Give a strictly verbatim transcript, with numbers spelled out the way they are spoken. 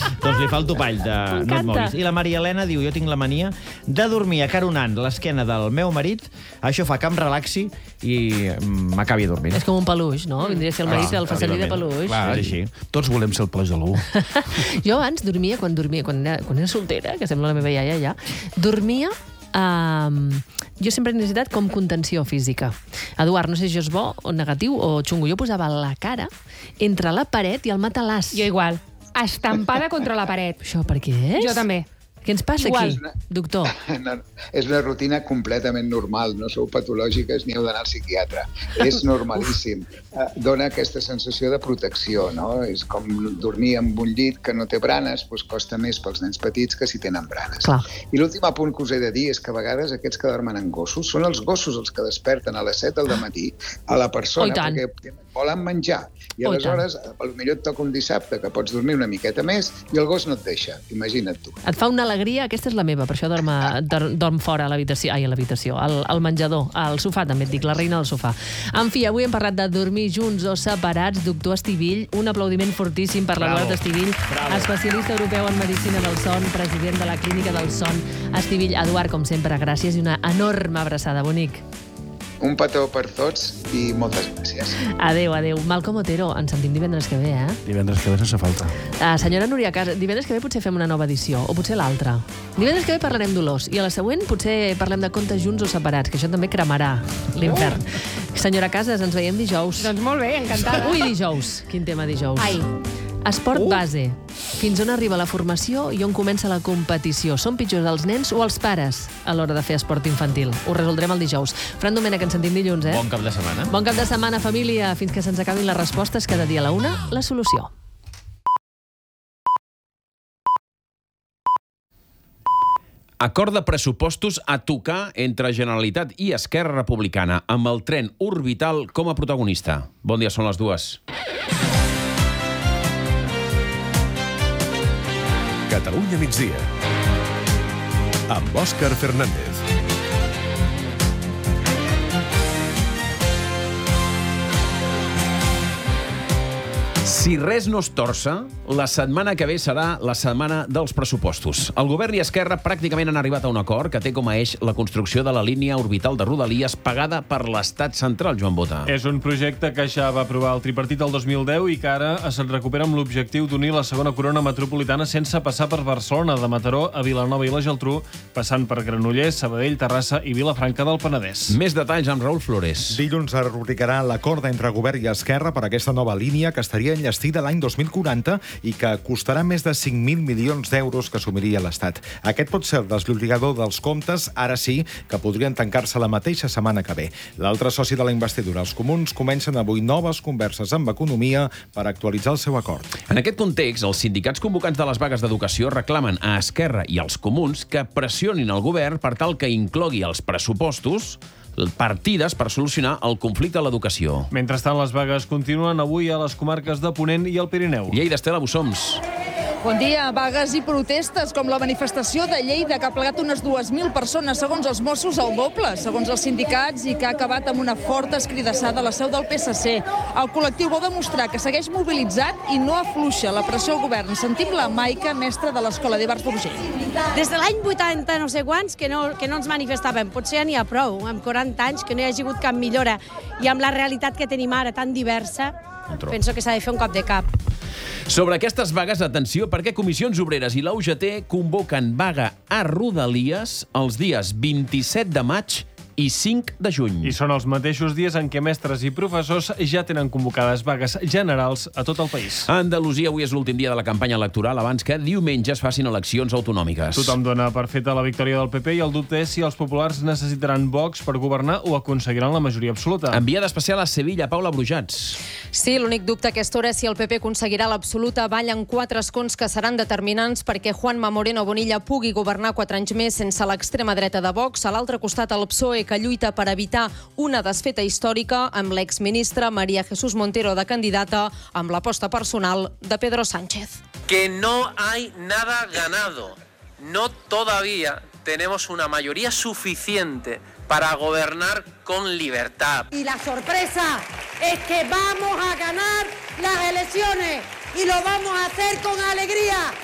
Doncs li fa el topall de no et moguis. I la Maria Helena diu, jo tinc la mania de dormir acaronant l'esquena del meu marit, això fa que em relaxi i m'acabi dormint. És com un peluix, no? Vindria a ser el marit el fa servir de peluix. Clar, és així. Tots volem ser el pla gelú. Jo abans dormia, quan dormia, quan era, quan era soltera, que sembla la meva iaia ja, dormia... Um, jo sempre he necessitat com contenció física. Eduard, no sé si és bo o negatiu o xungo. Jo posava la cara entre la paret i el matalàs. Jo igual. Estampada contra la paret. Això per què és? Jo també. Què ens passa Igual. aquí, doctor? No, és una rutina completament normal, no sou patològiques ni heu d'anar al psiquiatre. És normalíssim. Uh, dona aquesta sensació de protecció, no? És com dormir en un llit que no té branes, doncs costa més pels nens petits que si tenen branes. Clar. I l'últim apunt que us he de dir és que a vegades aquests que dormen en gossos són els gossos els que desperten a les set del matí a la persona, Oh, perquè volen menjar. I Oh, aleshores, potser et toca un dissabte que pots dormir una miqueta més i el gos no et deixa. Imagina't tu. Et fa una alegria, aquesta és la meva, per això dorm, dorm, dorm fora a l'habitació, ai, a l'habitació, al, al menjador, al sofà també et dic, la reina del sofà. En fi, avui hem parlat de dormir junts o separats. Doctor Estivill, un aplaudiment fortíssim per l'Eduard Estivill, especialista europeu en medicina del son, president de la Clínica del Son. Estivill, Eduard, com sempre, gràcies i una enorme abraçada, bonic. Un petó per tots i moltes gràcies. Adéu, adéu. Malcom Otero, ens sentim divendres que ve, eh? Divendres que ve sense falta. Uh, senyora Núria Casas, divendres que ve potser fem una nova edició, o potser l'altra. Divendres que ve parlarem d'olors, i a la següent potser parlem de contes junts o separats, que això també cremarà l'infern. Uh. Senyora Casas, ens veiem dijous. Doncs molt bé, encantada. Ui, dijous. Quin tema dijous? Ai. Esport Uh. base. Fins on arriba la formació i on comença la competició? Són pitjors els nens o els pares a l'hora de fer esport infantil? Ho resoldrem el dijous. Fran Domènech, ens sentim dilluns, eh? Bon cap de setmana. Bon cap de setmana, família. Fins que se'ns acabin les respostes, cada dia a la una, la solució. Acord de pressupostos a tocar entre Generalitat i Esquerra Republicana, amb el tren orbital com a protagonista. Bon dia, són les dues. Catalunya migdia, amb Òscar Fernández. Si res no es torça, la setmana que ve serà la setmana dels pressupostos. El govern i Esquerra pràcticament han arribat a un acord que té com a eix la construcció de la línia orbital de Rodalies pagada per l'Estat central, Joan Bota. És un projecte que ja va aprovar el tripartit el dos mil deu i que ara es recupera amb l'objectiu d'unir la segona corona metropolitana sense passar per Barcelona, de Mataró a Vilanova i la Geltrú, passant per Granollers, Sabadell, Terrassa i Vilafranca del Penedès. Més detalls amb Raül Flores. Dilluns es rubricarà l'acord entre govern i Esquerra per aquesta nova línia que estaria enllestida l'any dos mil quaranta i que costarà més de cinc mil milions d'euros que assumiria l'Estat. Aquest pot ser el desllorigador dels comptes, ara sí, que podrien tancar-se la mateixa setmana que ve. L'altre soci de la investidura, els comuns, comencen avui noves converses amb Economia per actualitzar el seu acord. En aquest context, els sindicats convocants de les vagues d'educació reclamen a Esquerra i als comuns que pressionin el govern per tal que inclogui els pressupostos partides per solucionar el conflicte a l'educació. Mentrestant, les vagues continuen avui a les comarques de Ponent i el Pirineu. Lleida, Estela Bussoms. Bon dia. Vagues i protestes, com la manifestació de Lleida, que ha plegat unes dues mil persones, segons els Mossos, el doble, segons els sindicats, i que ha acabat amb una forta escridassada a la seu del P S C. El col·lectiu vol demostrar que segueix mobilitzat i no afluixa la pressió al govern. Sentim la Maica, mestra de l'Escola d'Ivars d'Urgell. Des de l'any vuitanta, no sé quants, que no, que no ens manifestàvem. Potser ja n'hi ha prou, amb quaranta anys, que no hi hagi hagut cap millora. I amb la realitat que tenim ara, tan diversa, penso que s'ha de fer un cop de cap. Sobre aquestes vagues, atenció, perquè Comissions Obreres i la U G T convoquen vaga a Rodalies els dies vint-i-set de maig i cinc de juny. I són els mateixos dies en què mestres i professors ja tenen convocades vagues generals a tot el país. A Andalusia avui és l'últim dia de la campanya electoral abans que diumenge es facin eleccions autonòmiques. Tothom dona per feta la victòria del P P i el dubte és si els populars necessitaran Vox per governar o aconseguiran la majoria absoluta. Enviada especial a Sevilla, Paula Brujats. Sí, l'únic dubte a aquesta hora és si el P P aconseguirà l'absoluta. Ballen quatre escons que seran determinants perquè Juanma Moreno Bonilla pugui governar quatre anys més sense l'extrema dreta de Vox. A l'altre costat, el P S O E, que lluita per evitar una desfeta històrica amb l'exministra María Jesús Montero de candidata amb l'aposta personal de Pedro Sánchez. Que no hay nada ganado. No todavía tenemos una mayoría suficiente para gobernar con libertad. Y la sorpresa es que vamos a ganar las elecciones y lo vamos a hacer con alegría.